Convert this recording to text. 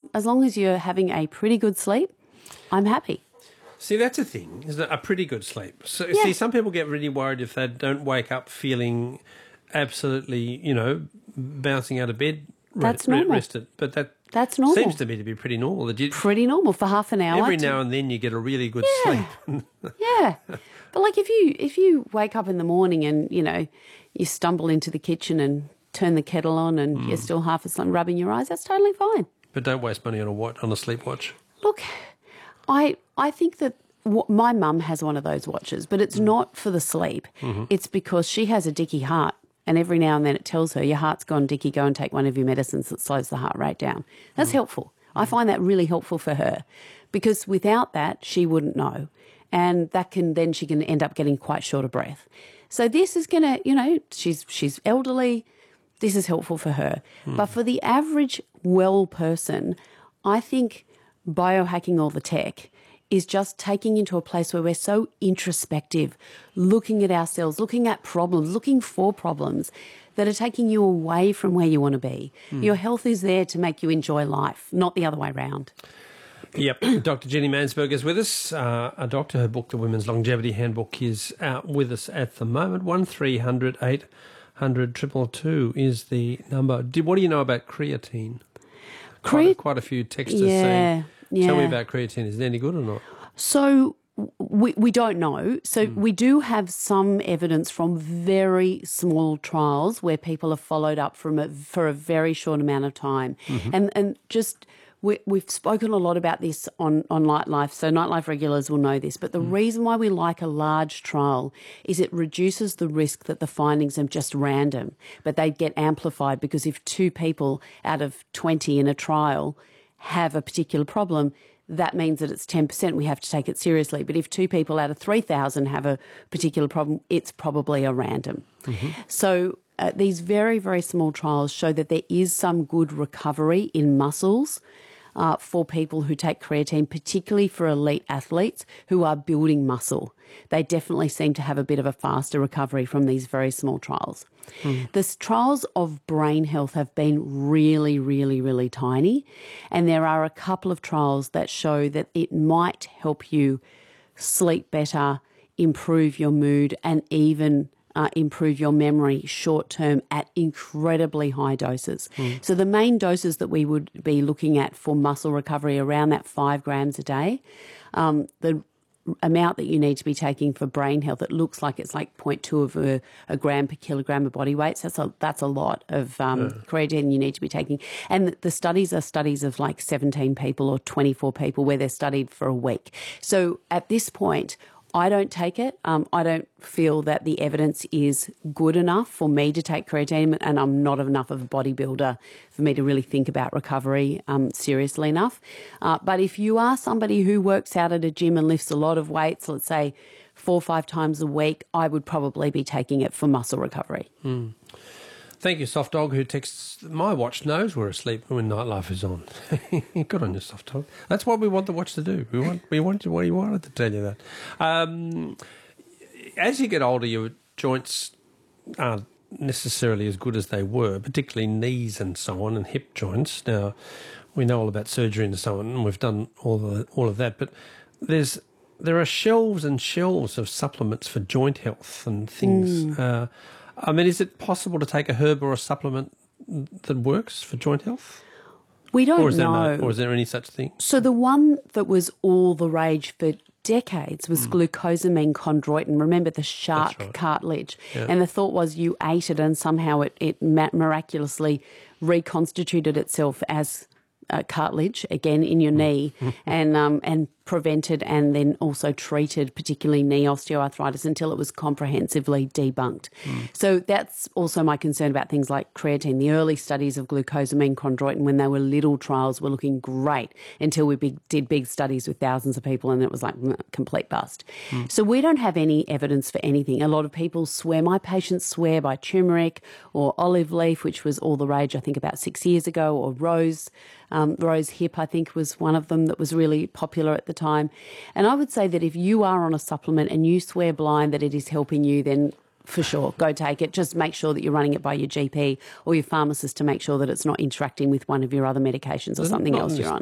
as long as you're having a pretty good sleep, I'm happy. See, that's a thing, isn't it? A pretty good sleep. So, Yeah. see, some people get really worried if they don't wake up feeling absolutely, bouncing out of bed, That's normal. rested. But That's normal. seems to me to be pretty normal. That you, Pretty normal for half an hour. every now and then you get a really good sleep. Yeah. But like if you wake up in the morning and, you stumble into the kitchen and turn the kettle on and you're still half asleep rubbing your eyes, that's totally fine. But don't waste money on a sleep watch. Look, I think that my mum has one of those watches, but it's not for the sleep. It's because she has a dicky heart, and every now and then it tells her, your heart's gone dicky, go and take one of your medicines that slows the heart rate down. That's helpful. I find that really helpful for her, because without that, she wouldn't know. And she can end up getting quite short of breath. So this is going to, she's elderly. This is helpful for her. But for the average well person, I think biohacking all the tech is just taking into a place where we're so introspective, looking at ourselves, looking at problems, looking for problems that are taking you away from where you want to be. Your health is there to make you enjoy life, not the other way around. Yep. Dr. Jenny Mansberg is with us. A doctor, her book, The Women's Longevity Handbook, is out with us at the moment. 1300 800 222 is the number. What do you know about creatine? Quite a few texters saying, tell me about creatine. Is it any good or not? So we don't know. So we do have some evidence from very small trials where people are followed up for a very short amount of time. And just we've spoken a lot about this on Nightlife, so Nightlife regulars will know this. But the reason why we like a large trial is it reduces the risk that the findings are just random, but they get amplified, because if 2 people out of 20 in a trial have a particular problem, that means that it's 10%. We have to take it seriously. But if 2 people out of 3,000 have a particular problem, it's probably a random. So these very, very small trials show that there is some good recovery in muscles for people who take creatine, particularly for elite athletes who are building muscle. They definitely seem to have a bit of a faster recovery from these very small trials. The trials of brain health have been really, really, really tiny, and there are a couple of trials that show that it might help you sleep better, improve your mood, and even improve your memory short-term at incredibly high doses. So the main doses that we would be looking at for muscle recovery around that 5 grams a day. The amount that you need to be taking for brain health, it looks like it's like 0.2 of a gram per kilogram of body weight. So that's a lot of creatine you need to be taking. And the studies are studies of like 17 people or 24 people where they're studied for a week. So at this point, I don't take it. I don't feel that the evidence is good enough for me to take creatine, and I'm not enough of a bodybuilder for me to really think about recovery seriously enough. But if you are somebody who works out at a gym and lifts a lot of weights, let's say 4 or 5 times a week, I would probably be taking it for muscle recovery. Thank you, Soft Dog, who texts, my watch knows we're asleep when Nightlife is on. Good on you, Soft Dog. That's what we want the watch to do. We wanted to tell you that. As you get older, your joints aren't necessarily as good as they were, particularly knees and so on, and hip joints. Now, we know all about surgery and so on, and we've done all of that, but there are shelves and shelves of supplements for joint health and things. Is it possible to take a herb or a supplement that works for joint health? We don't know. Or is there any such thing? So the one that was all the rage for decades was glucosamine chondroitin. Remember the shark cartilage? Yeah. And the thought was you ate it and somehow it miraculously reconstituted itself as cartilage again in your knee and prevented and then also treated particularly knee osteoarthritis until it was comprehensively debunked. So that's also my concern about things like creatine. The early studies of glucosamine chondroitin when they were little trials were looking great until we did big studies with thousands of people and it was like complete bust. So we don't have any evidence for anything. A lot of people swear, my patients swear by turmeric or olive leaf, which was all the rage I think about 6 years ago, or rose hip I think was one of them that was really popular at the time. And I would say that if you are on a supplement and you swear blind that it is helping you, then for sure, go take it. Just make sure that you're running it by your GP or your pharmacist to make sure that it's not interacting with one of your other medications or something else you're on.